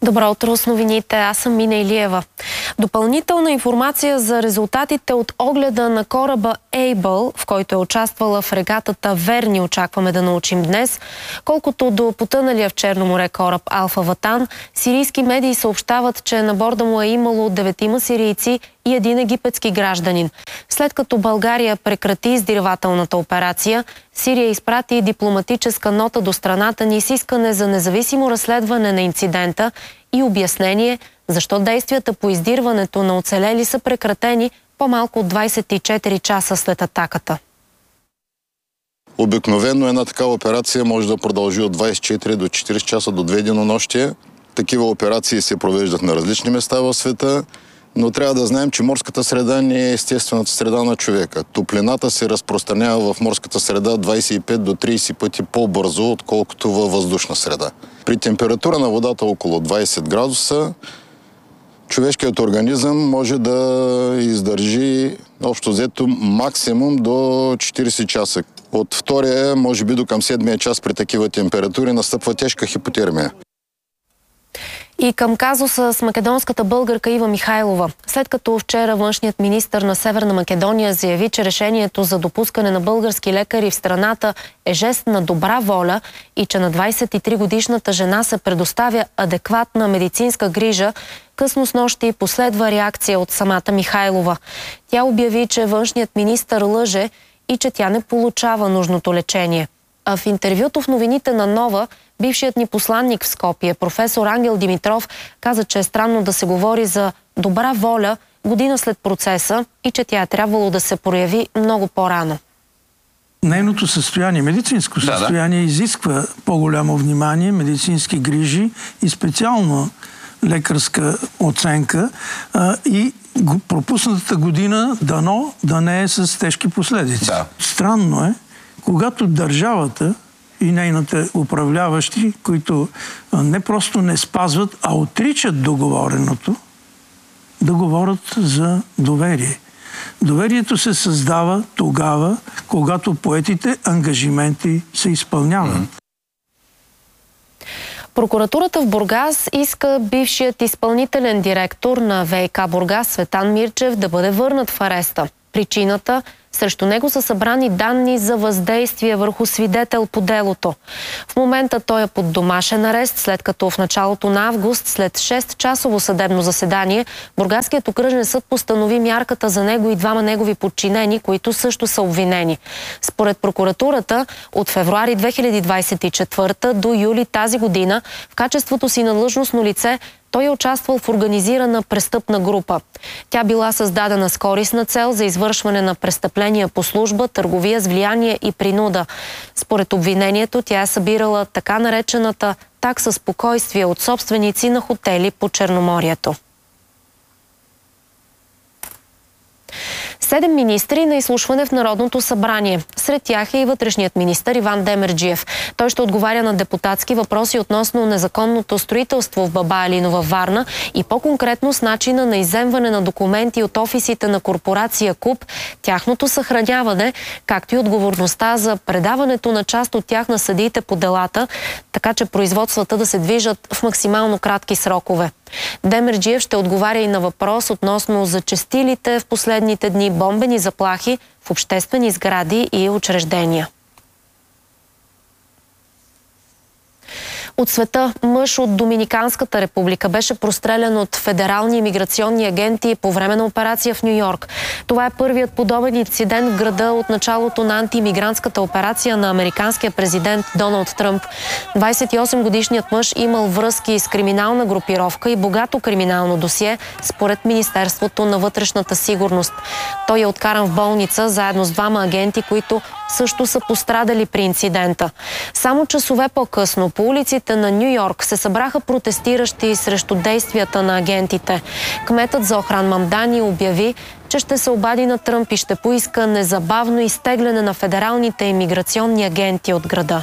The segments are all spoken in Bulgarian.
Добро утро с новините. Аз съм Мина Илиева. Допълнителна информация за резултатите от огледа на кораба Ейбъл, в който е участвала фрегатата Верни, очакваме да научим днес. Колкото до потъналия в Черно море кораб Алфа Ватан, сирийски медии съобщават, че на борда му е имало 9 сирийци и 1 египетски гражданин. След като България прекрати издирвателната операция, Сирия изпрати дипломатическа нота до страната ни с искане за независимо разследване на инцидента и обяснение защо действията по издирването на оцелели са прекратени по-малко от 24 часа след атаката. Обикновено една такава операция може да продължи от 24 до 40 часа до 2 денонощия. Такива операции се провеждат на различни места в света, но трябва да знаем, че морската среда не е естествената среда на човека. Топлината се разпространява в морската среда 25 до 30 пъти по-бързо, отколкото във въздушна среда. При температура на водата около 20 градуса, човешкият организъм може да издържи общо взето максимум до 40 часа. От втория, може би до към 7-я час при такива температури настъпва тежка хипотермия. И към казуса с македонската българка Ива Михайлова. След като вчера външният министър на Северна Македония заяви, че решението за допускане на български лекари в страната е жест на добра воля и че на 23-годишната жена се предоставя адекватна медицинска грижа, късно снощи последва реакция от самата Михайлова. Тя обяви, че външният министър лъже и че тя не получава нужното лечение. А в интервюто в новините на Нова, бившият ни посланник в Скопие, професор Ангел Димитров, каза, че е странно да се говори за добра воля година след процеса и че тя е трябвало да се прояви много по-рано. Нейното състояние, медицинско състояние изисква по-голямо внимание, медицински грижи и специално лекарска оценка и пропуснатата година дано да не е с тежки последици. Да. Странно е, когато държавата и нейните управляващи, които не просто не спазват, а отричат договореното, да говорят за доверие. Доверието се създава тогава, когато поетите ангажименти се изпълняват. Прокуратурата в Бургас иска бившият изпълнителен директор на ВиК Бургас Цветан Мирчев да бъде върнат в ареста. Причината – срещу него са събрани данни за въздействие върху свидетел по делото. В момента той е под домашен арест, след като в началото на август, след 6-часово съдебно заседание, Бургаският окръжен съд постанови мярката за него и 2 негови подчинени, които също са обвинени. Според прокуратурата, от февруари 2024 до юли тази година, в качеството си на длъжностно лице, той е участвал в организирана престъпна група. Тя била създадена с корисна цел за извършване на престъпления по служба, търговия с влияние и принуда. Според обвинението, тя е събирала така наречената такса спокойствие от собственици на хотели по Черноморието. 7 министри на изслушване в Народното събрание. Сред тях е и вътрешният министър Иван Демерджиев. Той ще отговаря на депутатски въпроси относно незаконното строителство в Баба Елинова, Варна и по-конкретно с начина на изземване на документи от офисите на корпорация КУП, тяхното съхраняване, както и отговорността за предаването на част от тях на съдиите по делата, така че производствата да се движат в максимално кратки срокове. Демерджиев ще отговаря и на въпрос относно зачестилите в последните дни бомбени заплахи в обществени сгради и учреждения. От света мъж от Доминиканската република беше прострелян от федерални имиграционни агенти по време на операция в Ню-Йорк. Това е първият подобен инцидент в града от началото на антиимигрантската операция на американския президент Доналд Тръмп. 28-годишният мъж имал връзки с криминална групировка и богато криминално досие, според Министерството на вътрешната сигурност. Той е откаран в болница заедно с 2 агенти, които също са пострадали при инцидента. Само часове по-късно по улиците на Ню-Йорк се събраха протестиращи срещу действията на агентите. Кметът Зохран Мамдани обяви, че ще се обади на Тръмп и ще поиска незабавно изтегляне на федералните имиграционни агенти от града.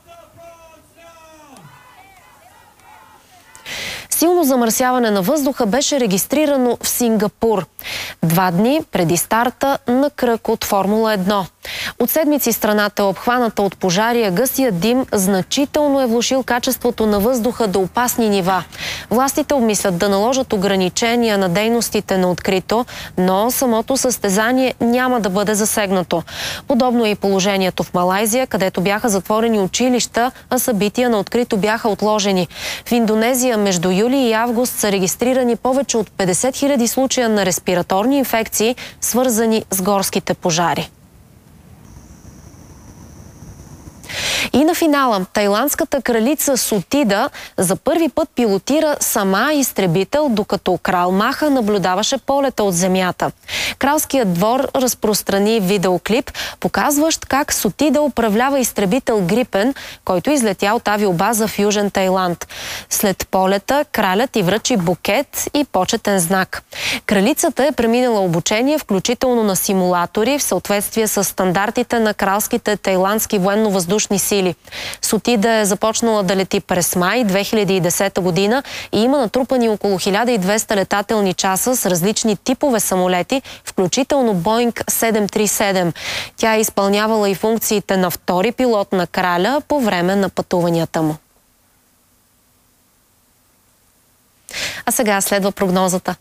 Силно замърсяване на въздуха беше регистрирано в Сингапур 2 дни преди старта на кръг от Формула 1. От седмици страната е обхваната от пожари, а гъстият дим значително е влошил качеството на въздуха до опасни нива. Властите обмислят да наложат ограничения на дейностите на открито, но самото състезание няма да бъде засегнато. Подобно е и положението в Малайзия, където бяха затворени училища, а събития на открито бяха отложени. В Индонезия между юли и август са регистрирани повече от 50 000 случая на респираторни инфекции, свързани с горските пожари. И на финала, тайландската кралица Сотида за първи път пилотира сама изтребител, докато крал Маха наблюдаваше полета от земята. Кралският двор разпространи видеоклип, показващ как Сотида управлява изтребител Грипен, който излетя от авиобаза в Южен Тайланд. След полета кралят й връчи букет и почетен знак. Кралицата е преминала обучение, включително на симулатори, в съответствие с стандартите на кралските тайландски военно-въздушни сили. Сотида е започнала да лети през май 2010 година и има натрупани около 1200 летателни часа с различни типове самолети, включително Боинг 737. Тя е изпълнявала и функциите на втори пилот на краля по време на пътуванията му. А сега следва прогнозата.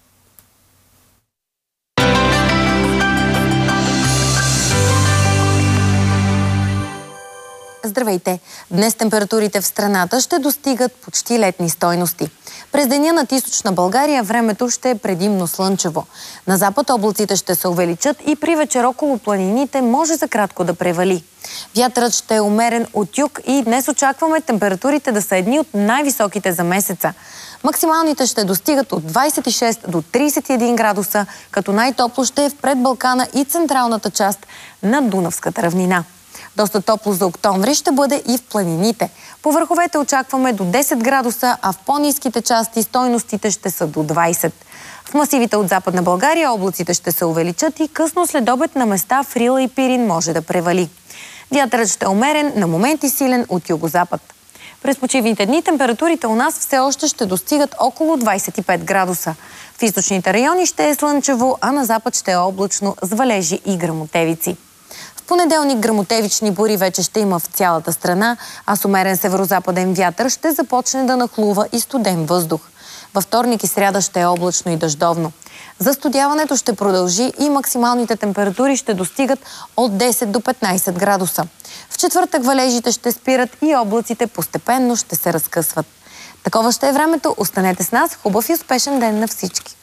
Здравейте! Днес температурите в страната ще достигат почти летни стойности. През деня над източна България времето ще е предимно слънчево. На запад облаците ще се увеличат и при вечер около планините може за кратко да превали. Вятърът ще е умерен от юг и днес очакваме температурите да са едни от най-високите за месеца. Максималните ще достигат от 26 до 31 градуса, като най-топло ще е в предбалкана и централната част на Дунавската равнина. Доста топло за октомври ще бъде и в планините. По върховете очакваме до 10 градуса, а в по-ниските части стойностите ще са до 20. В масивите от Западна България облаците ще се увеличат и късно след обед на места в Рила и Пирин може да превали. Вятърът ще е умерен, на моменти силен от югозапад. През почивните дни температурите у нас все още ще достигат около 25 градуса. В източните райони ще е слънчево, а на запад ще е облачно с валежи и гръмотевици. В понеделник гръмотевични бури вече ще има в цялата страна, а с умерен северозападен вятър ще започне да нахлува и студен въздух. Във вторник и сряда ще е облачно и дъждовно. Застудяването ще продължи и максималните температури ще достигат от 10 до 15 градуса. В четвъртък валежите ще спират и облаците постепенно ще се разкъсват. Такова ще е времето. Останете с нас. Хубав и успешен ден на всички!